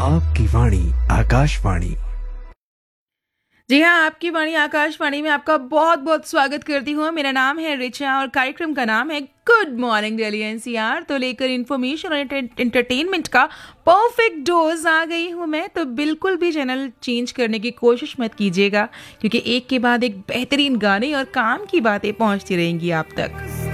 आपकी वाणी आकाशवाणी। जी हाँ, आपकी वाणी आकाशवाणी में आपका बहुत बहुत स्वागत करती हूँ। मेरा नाम है रिचा और कार्यक्रम का नाम है गुड मॉर्निंग दिल्ली एनसीआर। तो लेकर इन्फॉर्मेशन और एंटरटेनमेंट का परफेक्ट डोज आ गई हूँ मैं। तो बिल्कुल भी चैनल चेंज करने की कोशिश मत कीजिएगा, क्योंकि एक के बाद एक बेहतरीन गाने और काम की बातें पहुँचती रहेंगी आप तक।